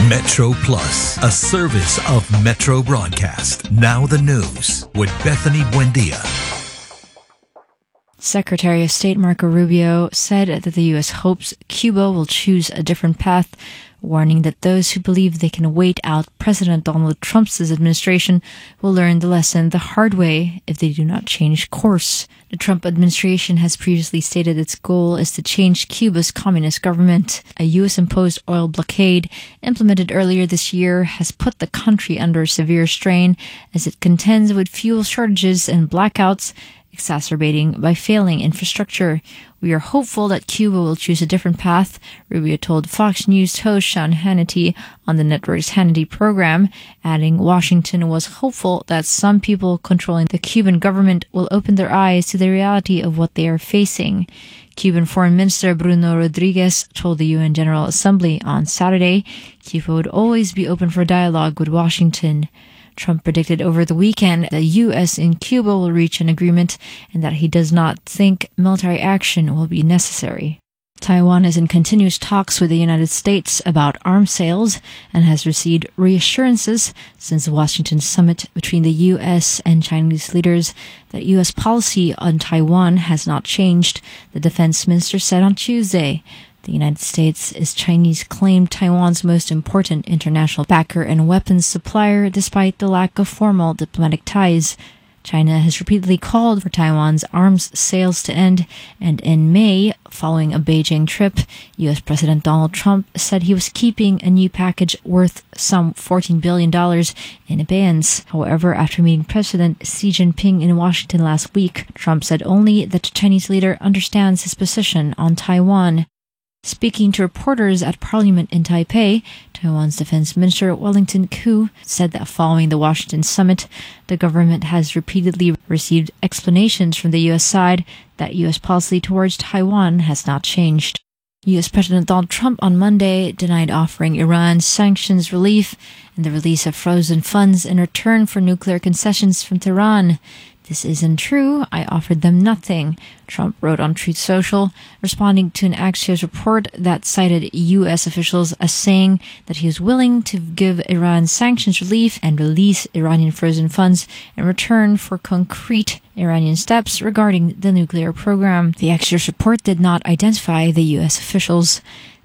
Metro Plus, a service of Metro Broadcast. Now the news with Bethany Buendia. Secretary of State Marco Rubio said that the U.S. hopes Cuba will choose a different path, warning that those who believe they can wait out President Donald Trump's administration will learn the lesson the hard way if they do not change course. The Trump administration has previously stated its goal is to change Cuba's communist government. A U.S.-imposed oil blockade implemented earlier this year has put the country under severe strain as it contends with fuel shortages and blackouts, exacerbating by failing infrastructure. We are hopeful that Cuba will choose a different path, Rubio told Fox News host Sean Hannity on the network's Hannity program, adding Washington was hopeful that some people controlling the Cuban government will open their eyes to the reality of what they are facing. Cuban Foreign Minister Bruno Rodriguez told the UN General Assembly on Saturday Cuba would always be open for dialogue with Washington. Trump predicted over the weekend that the U.S. and Cuba will reach an agreement and that he does not think military action will be necessary. Taiwan is in continuous talks with the United States about arms sales and has received reassurances since the Washington summit between the U.S. and Chinese leaders that U.S. policy on Taiwan has not changed, the defense minister said on Tuesday. The United States is Chinese claimed Taiwan's most important international backer and weapons supplier despite the lack of formal diplomatic ties. China has repeatedly called for Taiwan's arms sales to end, and in May, following a Beijing trip, U.S. President Donald Trump said he was keeping a new package worth some $14 billion in abeyance. However, after meeting President Xi Jinping in Washington last week, Trump said only that the Chinese leader understands his position on Taiwan. Speaking to reporters at Parliament in Taipei, Taiwan's Defense Minister Wellington Koo said that following the Washington summit, the government has repeatedly received explanations from the U.S. side that U.S. policy towards Taiwan has not changed. U.S. President Donald Trump on Monday denied offering Iran sanctions relief and the release of frozen funds in return for nuclear concessions from Tehran. "This isn't true. I offered them nothing," Trump wrote on Truth Social, responding to an Axios report that cited U.S. officials as saying that he was willing to give Iran sanctions relief and release Iranian frozen funds in return for concrete Iranian steps regarding the nuclear program. The Axios report did not identify the U.S. officials.